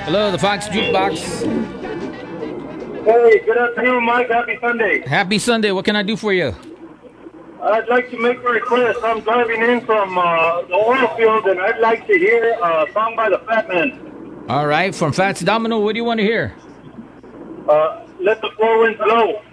Hello, the Fox Jukebox. Hey, good afternoon, Mike. Happy Sunday. Happy Sunday. What can I do for you? I'd like to make a request. I'm driving in from the oil field, and I'd like to hear a song by the Fat Man. All right, from Fats Domino, what do you want to hear? Let the Four Winds Blow.